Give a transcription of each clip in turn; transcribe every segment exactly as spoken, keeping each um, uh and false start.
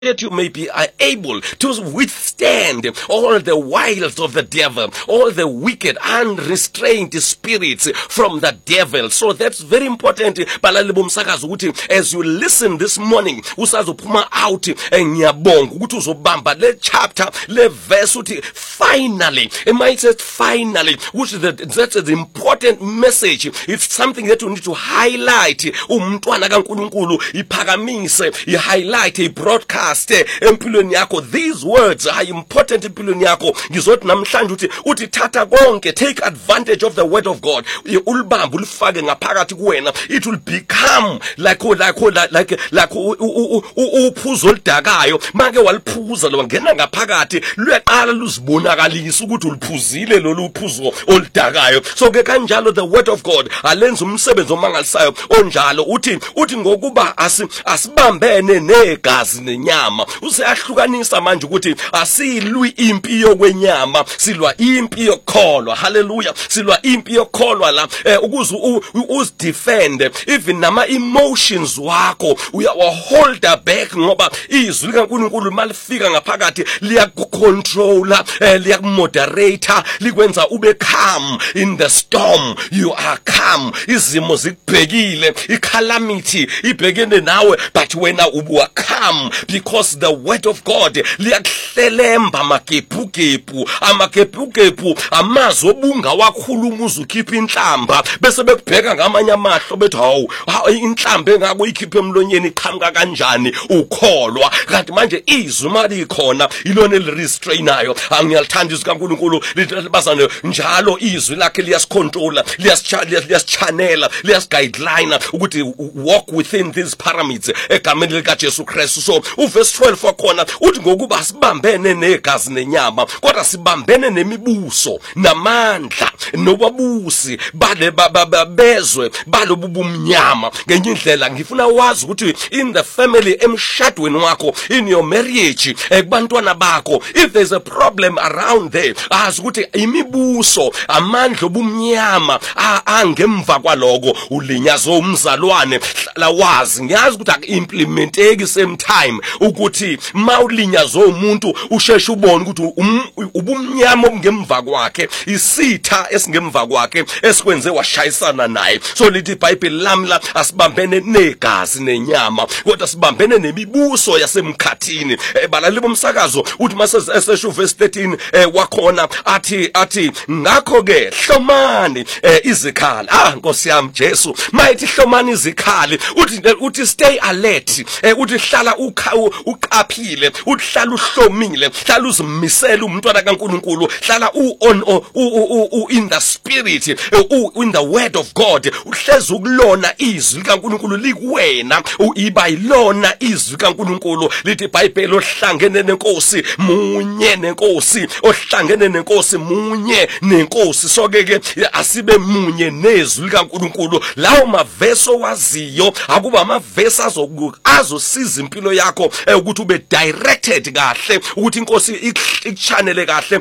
that you may be able to withstand all the wiles of the devil, all the wicked, unrestrained spirits from the devil. So that's very important. As you listen this morning, usazopuma out ngiyabonga ukuthi uzobamba le chapter, le verse uthi finally. It might say finally, which is the, that's the important message. It's something that you need to highlight. Umntwana kaNkulunkulu iphakamise, i highlight, i broadcast empilweni yakho. These words are important empilweni yakho. Ngizothi namhlanje uthi uthi thatha konke, take advantage of the word of God. Ulibamba ulifake ngaphakathi kuwena. It will become like like like like uphuzo oludakayo. Make waliphuza lo ngena ngaphakathi luyaqala luzibonakalisa ukuthi uliphuzile lolu uphuzo oludakayo. So ke kanjalo the word of God alenza umsebenzi omangalisayo onjalo. Uthi uthi ngokuba asibambene negazi nenyama. Useyahlukanisa manje ukuthi asilwi impi yokwenyama, silwa impi yokholwa. Hallelujah. Silwa impi yokholwa la ukuze uzidefend even nama emotions wakho uyawa hold back ngoba izwi kaNkulunkulu malifika ngaphakathi liyakucontrola, liyakumoderate, likwenza ube calm in the storm. You are calm. Izimo zikubhekile, icalamity ibhekene nawe, but wena ubu calm because the word of God liyakuhlelemba makepukepu. Amakepukepu amazwi obunga wakhuluma uzukhipha inhlamba bese bekubheka ngamanye amahlo bethi hawu inhlamba engako ikhiphe emlonyeni iqhamuka kanjani ukholwa. Kanti manje izwi mali ikhona ilona elirestrainayo. Angiyalithanda izwi kaNkulunkulu libazana njalo izwi lakhe liyasicontrola, liyasichanela, liyasiguideline ukuthi walk within these pyramids egameni lika Jesu Kristu. So uverse twelve wakhona uthi ngokuba sibambene negazi nenyama kodwa sibambene nemibuso namandla nobabusi bale babezwe balobu bumnyama. Ngenye indlela ngifuna wazi ukuthi in the family, emshadweni wakho, in your marriage, ekubantwana bakho, if there's a problem around there, azi ukuthi imibuso amandla obumnyama angemva kwaloko ulinyazo umzalwane. La wazi ngiyazi ukuthi akuimplementeki same time ukuthi mawulinyazo umuntu usheshe ubone ukuthi ubumnyama obungemva kwakhe, isitha esingemva kwakhe esikwenze washayisana naye. So lithi iBhayibheli lami la asibambene negazi nenyama kodwa sibambene nemibuso yasemkhathini. Balali bomsakazo uthi masesesho verse thirteen wakhona athi athi ngakho ke hlomani izikhali. Ah Nkosi yami Jesu, mayithi hlomani izikhali uthi uthi stay alert, uthi hlala uqaphile, uthi hlala uhlomile, hlala uzimisela umntwana kaNkulunkulu, hlala u on u in the spirit, u in the word of God, uhlezi ukulona izwi likaNkulunkulu likuwena, uyiba ilona izwi likaNkulunkulu. Lithi iBhayibheli ohlangene nenkosi munye nenkosi, ohlangene nenkosi munye nenkosi. So ke asibe munye nezwi likaNkulunkulu. Lawo maverse waziyo akuba amaverse azosiza impilo yakho ukuthi ube directed kahle, ukuthi inkosi ikuchanele kahle,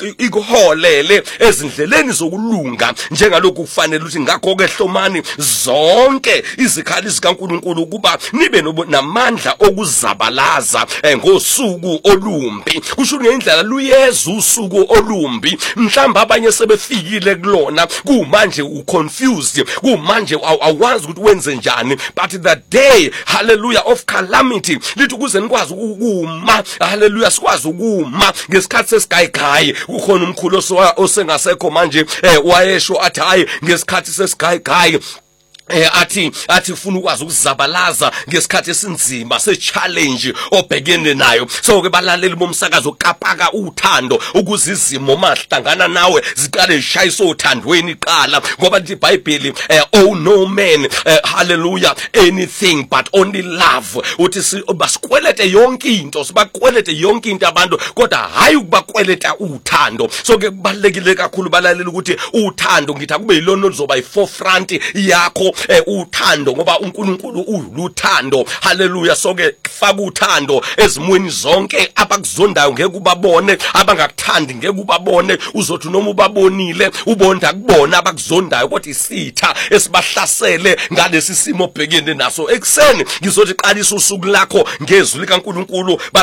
ikuholele ezindleleni zokulunga njengalokhu kufanele. Ukuthi ngakho ke hlomani zonke izikhali zikaNkulunkulu ukuba nibe namandla okuzabalaza ngosuku olumbi. Kusho ngendlela luyeza usuku olumbi. Mhlamba abanye sebefikile kulona, kumanje uconfused, kumanje awazi ukuthi wenze njani. But the day, hallelujah, of calamity, lithi ukuze nikwazi ukuma, hallelujah, sikwazi ukuma ngesikhathi sesigayigayi. Ukhona umkhulu osengasekho manje wayesho athi hayi ngesikhathi sesigayigayi Eh athi athi ufuna ukwazi ukuzabalaza ngesikhathi esinzima se challenge obhekene nayo. So ke balaleli bomsakazo kapaka uthando ukuze izimo mahlangana nawe ziqale zishayisa uthandweni iqala ngoba lithi iBhayibheli oh no man, hallelujah, anything but only love. Uthi basikwelete yonke into, sibakwelete yonke into abantu kodwa hayi ukubakweleta uthando. So ke kubalekile kakhulu balaleli ukuthi uthando ngithi akube yilona lizoba i forefront yakho eh, uthando ngoba uNkulunkulu uluthando. Haleluya. So ke faka uthando ezimweni zonke. Abakuzondayo ngeke ubabone, abangakuthandi ngeke ubabone. Uzothi noma ubabonile ubonda kubona abakuzondayo, kodwa isitha esibahlasele ngalesi simo obhekene naso. Ekseni ngizothi qalisa usuku lakho ngezwi likaNkulunkulu.